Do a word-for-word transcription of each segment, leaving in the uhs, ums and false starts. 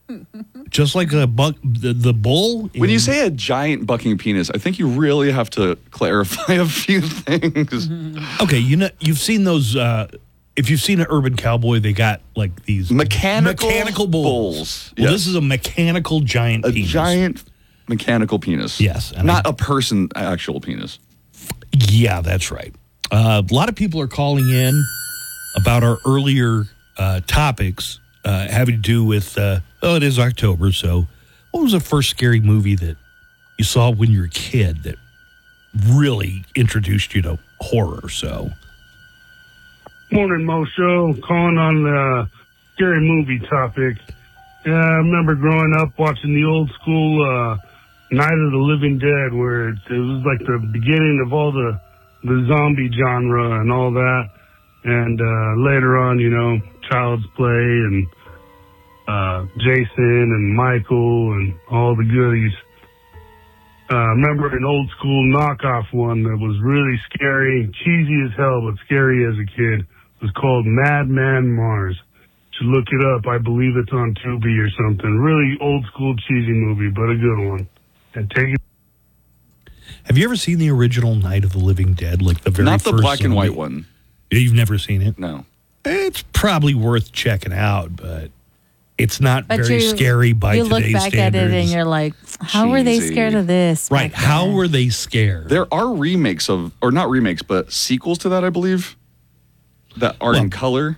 Just like a buck, the, the bull. When you say a giant bucking penis, I think you really have to clarify a few things. Okay, you know, you've seen those. Uh, if you've seen an Urban Cowboy, they got like these Mechanical, mechanical bulls. bulls. Well, Yes. this is a mechanical giant A penis. giant mechanical penis. Yes, and Not I- a person actual penis. Yeah, that's right. Uh, a lot of people are calling in about our earlier uh, topics uh, having to do with, uh, oh, it is October, so what was the first scary movie that you saw when you were a kid that really introduced you to horror? So, Morning, Mo Show. Calling on the scary movie topic. Yeah, I remember growing up watching the old school uh, Night of the Living Dead, where it, it was like the beginning of all the the zombie genre and all that. And uh, later on, you know, Child's Play and uh, Jason and Michael and all the goodies. Uh, I remember an old school knockoff one that was really scary, cheesy as hell, but scary as a kid. It was called Madman Mars. Should look it up. I believe it's on Tubi or something. Really old school cheesy movie, but a good one. And take it. have you ever seen the original Night of the Living Dead? Like the very Not the first black and zombie? white one. You've never seen it? No. It's probably worth checking out, but it's not But very you, scary by you look today's back standards. at it and you're like, how were they Cheesy. scared of this? Right. back How then? were they scared? There are remakes of, or not remakes, but sequels to that, I believe, that are Well, in color.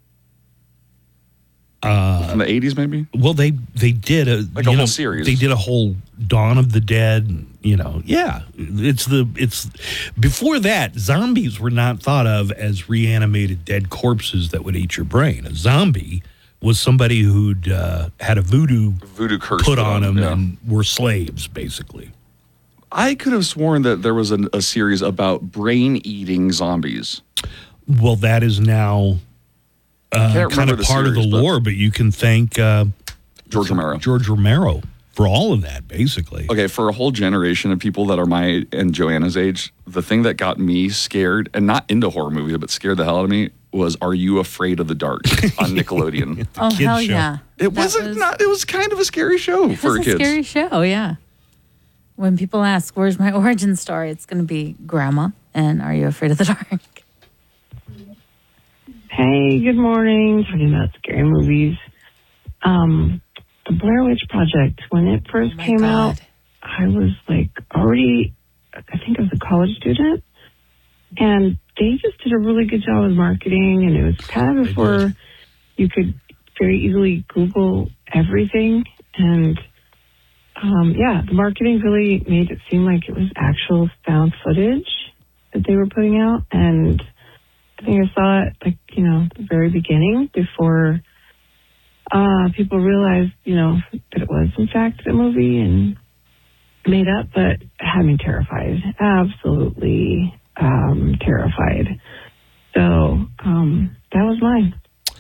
Uh, From the eighties, maybe? well, they they did a Like you a whole know, series. They did a whole Dawn of the Dead. You know, yeah. It's the it's before that, zombies were not thought of as reanimated dead corpses that would eat your brain. A zombie was somebody who'd uh, had a voodoo Voodoo curse put on them yeah. and were slaves, basically. I could have sworn that there was an, a series about brain-eating zombies. Well, that is now uh, Can't kind remember of the part of the series, but- lore, but you can thank uh, George Romero. George Romero for all of that, basically. Okay, for a whole generation of people that are my and Joanna's age, the thing that got me scared, and not into horror movies, but scared the hell out of me, was Are You Afraid of the Dark on Nickelodeon. Oh, kids hell show. yeah. It That wasn't was- not. It was kind of a scary show It for was a kids. scary show, yeah. When people ask, where's my origin story? It's going to be Grandma and Are You Afraid of the Dark? Hey, good morning. Talking about scary movies. Um, the Blair Witch Project, when it first Oh my came God. out, I was like already, I think I was a college student. And they just did a really good job with marketing. And it was kind of They before did. you could very easily Google everything. And um, yeah, the marketing really made it seem like it was actual found footage that they were putting out. And I think I saw it, like, you know, at the very beginning before uh, people realized, you know, that it was, in fact, a movie and made up, but it had me terrified. Absolutely um, terrified. So um, that was mine.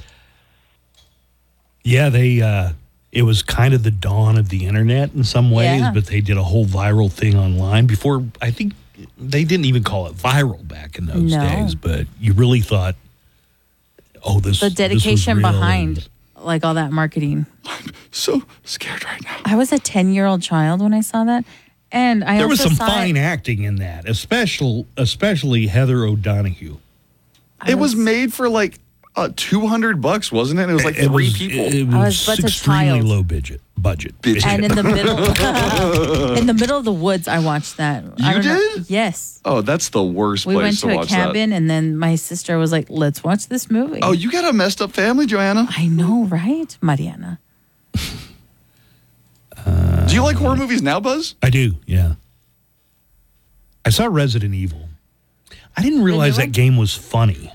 Yeah, they. Uh, it was kind of the dawn of the internet in some ways, Yeah. but they did a whole viral thing online before. I think they didn't even call it viral back in those No. days, but you really thought, oh, this The this was dedication real behind and- like all that marketing. So scared right now. I was a ten-year-old child when I saw that. And I There was also some saw fine it, acting in that, especially especially Heather O'Donoghue. I It was was- made for like uh, two hundred bucks, wasn't it? It was like It three was, people. It, it I was, was but a extremely child. low budget. Budget. Budget. And in the middle in the middle of the woods I watched that. I You don't know- did? Yes. Oh, that's the worst We went place to to a watch cabin and then my sister was like, let's watch this movie. that. Oh, you got a messed up family, Joanna. I know, right? Mariana. Do you like horror movies now, Buzz? I do, yeah. I saw Resident Evil. I didn't realize new that one? game was funny.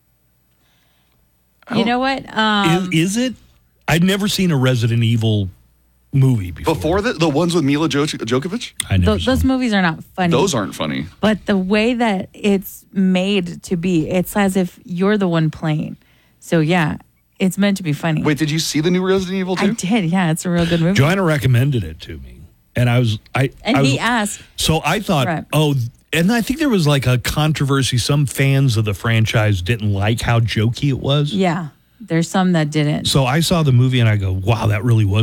You know what? Um, is, is it? I'd never seen a Resident Evil movie before. Before the the ones with Mila jo- Djokovic, I never th- saw those them. movies are not funny. those aren't funny. But the way that it's made to be, it's as if you're the one playing. So yeah, it's meant to be funny. Wait, did you see the new Resident Evil I too? did. Yeah, it's a real good movie. Joanna recommended it to me, and I was I and I was, he asked, So I thought, Right. oh, and I think there was like a controversy. Some fans of the franchise didn't like how jokey it was. yeah, there's some that didn't. So I saw the movie and I go, wow, that really was